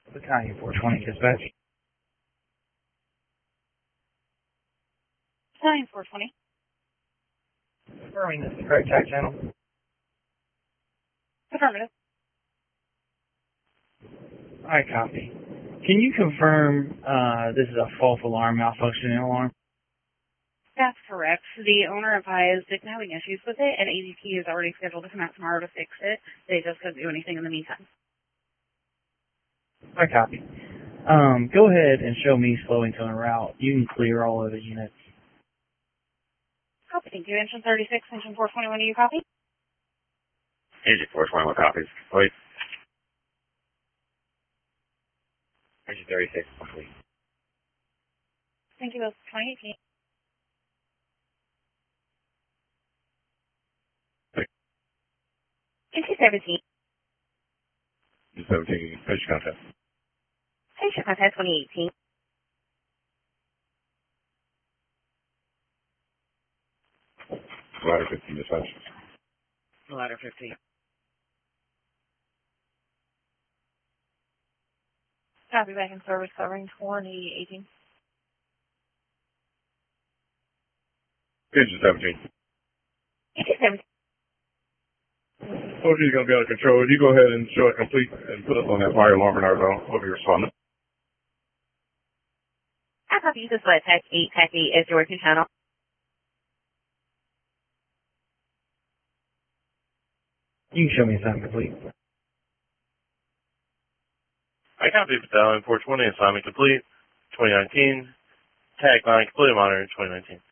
Battalion 420 dispatch. Battalion 420. Confirming this is the correct tack channel. Affirmative. Alright, copy. Can you confirm this is a false alarm, malfunctioning alarm? That's correct. The owner advised it's having issues with it, and ADT is already scheduled to come out tomorrow to fix it. They just couldn't do anything in the meantime. Alright, copy. Go ahead and show me slowing to en route. You can clear all of the units. Copy. Thank you. Engine 36, engine 421, do you copy? Engine 421 copies. Wait. Engine 36 complete. Thank you, both 2018. Engine 17. Engine 17, finish contact. Engine contact 2018. Ladder 15 dispatch. Ladder 15. Copy, back in service covering 2018. Engine 17. Engine 17. OG is going to be under control. You go ahead and show it complete and put us on that fire alarm and our zone. We'll be responding. I copy. This is TAC 8. TAC 8 is your working channel. You can show me assignment complete. I copy Battalion 420, assignment complete, 2019. Tag line complete monitor 2019.